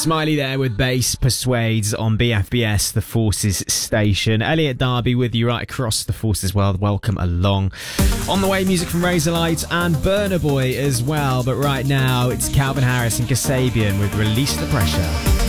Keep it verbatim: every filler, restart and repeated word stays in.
Smiley there with Bass Persuades on B F B S, the Forces station. Elliot Darby with you right across the Forces world. Welcome along. On the way, music from Razorlight and Burna Boy as well. But right now, it's Calvin Harris and Kasabian with Release the Pressure.